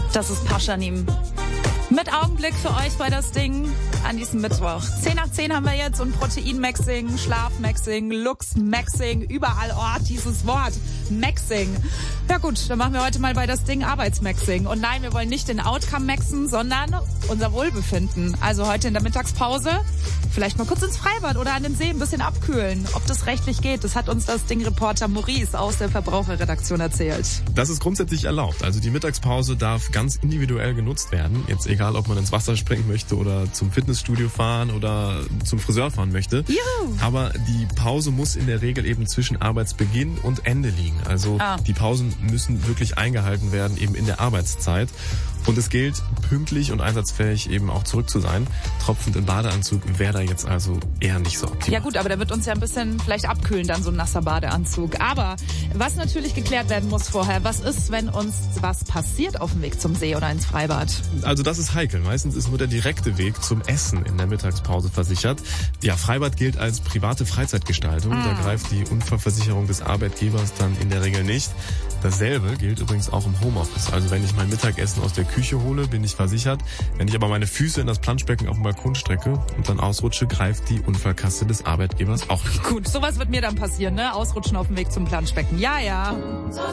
Das ist Paschanim. Mit Augenblick für euch bei das Ding an diesem Mittwoch. 10 nach 10 haben wir jetzt und Protein-Maxing, Schlaf-Maxing, Lux-Maxing, überall dieses Wort. Maxing. Ja gut, dann machen wir heute mal bei das Ding Arbeitsmaxing. Und nein, wir wollen nicht den Outcome maxen, sondern unser Wohlbefinden. Also heute in der Mittagspause vielleicht mal kurz ins Freibad oder an den See ein bisschen abkühlen. Ob das rechtlich geht, das hat uns das Ding-Reporter Maurice aus der Verbraucherredaktion erzählt. Das ist grundsätzlich erlaubt. Also die Mittagspause darf ganz individuell genutzt werden. Jetzt egal, ob man ins Wasser springen möchte oder zum Fitnessstudio fahren oder zum Friseur fahren möchte. Juhu. Aber die Pause muss in der Regel eben zwischen Arbeitsbeginn und Ende liegen. Also die Pausen müssen wirklich eingehalten werden, eben in der Arbeitszeit. Und es gilt, pünktlich und einsatzfähig eben auch zurück zu sein. Tropfend im Badeanzug wäre da jetzt also eher nicht so optimal. Ja gut, aber der wird uns ja ein bisschen vielleicht abkühlen, dann so ein nasser Badeanzug. Aber was natürlich geklärt werden muss vorher, was ist, wenn uns was passiert auf dem Weg zum See oder ins Freibad? Also das ist heikel. Meistens ist nur der direkte Weg zum Essen in der Mittagspause versichert. Ja, Freibad gilt als private Freizeitgestaltung. Da greift die Unfallversicherung des Arbeitgebers dann in der Regel nicht. Dasselbe gilt übrigens auch im Homeoffice. Also wenn ich mein Mittagessen aus der Küche hole, bin ich versichert. Wenn ich aber meine Füße in das Planschbecken auf dem Balkon strecke und dann ausrutsche, greift die Unfallkasse des Arbeitgebers auch nicht. Gut, sowas wird mir dann passieren, ne? Ausrutschen auf dem Weg zum Planschbecken. Ja, ja.